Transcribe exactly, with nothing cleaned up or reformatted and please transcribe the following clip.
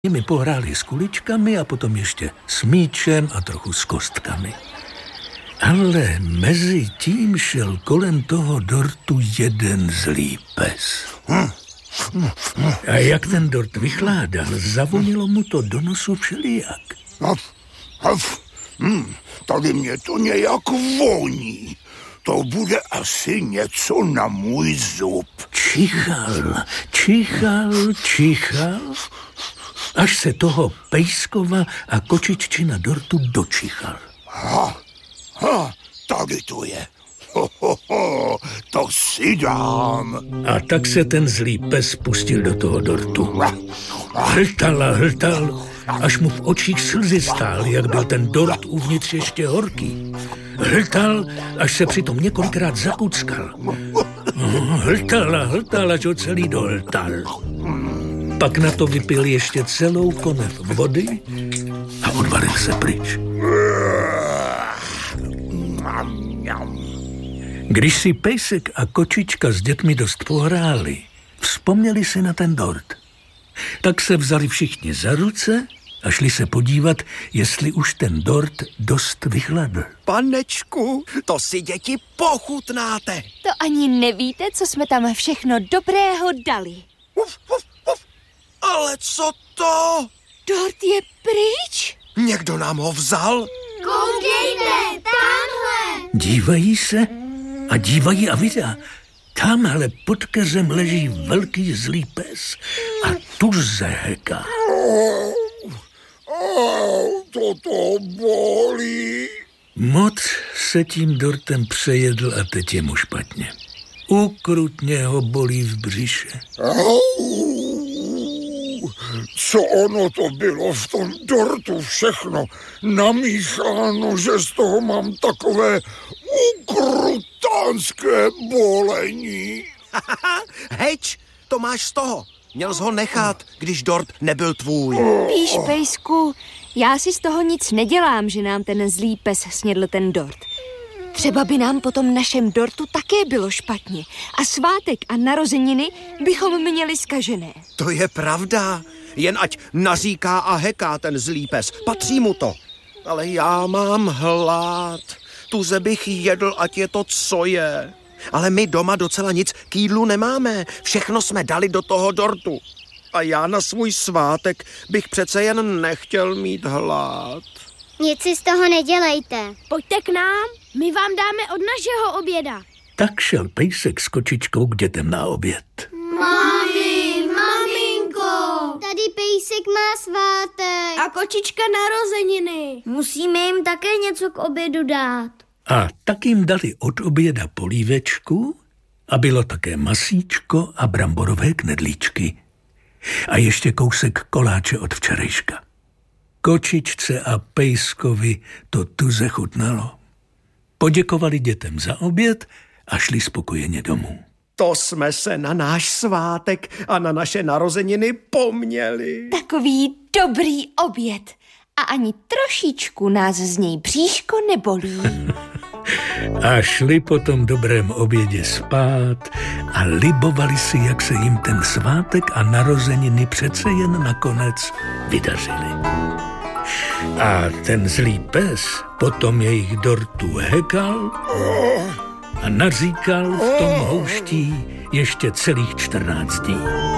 mi pohráli s kuličkami a potom ještě s míčem a trochu s kostkami. Ale mezi tím šel kolem toho dortu jeden zlý pes. A jak ten dort vychládal, zavonilo mu to do nosu všelijak. Hmm, tady mě to nějak voní. To bude asi něco na můj zub. Čichal, čichal, čichal, až se toho Pejskova a kočiččina dortu dočichal. Ha, ha, tady to je. Ho, ho, ho, to si dám. A tak se ten zlý pes pustil do toho dortu. Hltal a hltal, až mu v očích slzy stály, jak byl ten dort uvnitř ještě horký. Hltal, až se přitom několikrát zakuckal. Hltal a hltal, až ho celý dohltal. Pak na to vypil ještě celou konev vody a odvalil se pryč. Když si Pejsek a kočička s dětmi dost pohráli, vzpomněli si na ten dort. Tak se vzali všichni za ruce a šli se podívat, jestli už ten dort dost vychladl. Panečku, to si děti pochutnáte. To ani nevíte, co jsme tam všechno dobrého dali. Uf, uf, uf. Ale co to? Dort je pryč? Někdo nám ho vzal? Koukejte, tamhle! Dívají se a dívají a vidá. Tamhle pod keřem leží velký zlý pes a tuze heká. Oh, oh, toto bolí. Moc se tím dortem přejedl a teď je mu špatně. Ukrutně ho bolí v břiše. Oh, co ono to bylo v tom dortu všechno namícháno, že z toho mám takové ukrutánské bolení. Heč, to máš z toho. Měl jsi ho nechat, když dort nebyl tvůj. Víš, Pejsku, já si z toho nic nedělám, že nám ten zlý pes snědl ten dort. Třeba by nám po tom našem dortu také bylo špatně a svátek a narozeniny bychom měli zkažené. To je pravda. Jen ať naříká a heká ten zlý pes. Patří mu to. Ale já mám hlad. Tuze bych jedl, ať je to, co je. Ale my doma docela nic k jídlu nemáme. Všechno jsme dali do toho dortu. A já na svůj svátek bych přece jen nechtěl mít hlad. Nic si z toho nedělejte. Pojďte k nám, my vám dáme od našeho oběda. Tak šel Pejsek s kočičkou k dětem na oběd. Mami, maminko, tady Pejsek má svátek. A kočička narozeniny. Musíme jim také něco k obědu dát. A tak jim dali od oběda polívečku a bylo také masíčko a bramborové knedlíčky. A ještě kousek koláče od včerejška. Kočičce a Pejskovi to tuze chutnalo. Poděkovali dětem za oběd a šli spokojeně domů. To jsme se na náš svátek a na naše narozeniny poměli. Takový dobrý oběd. A ani trošičku nás z něj bříško nebolí. A šli po tom dobrém obědě spát a libovali si, jak se jim ten svátek a narozeniny přece jen nakonec vydařily. A ten zlý pes potom jejich dortu hekal a naříkal v tom houští ještě celých čtrnáct dní.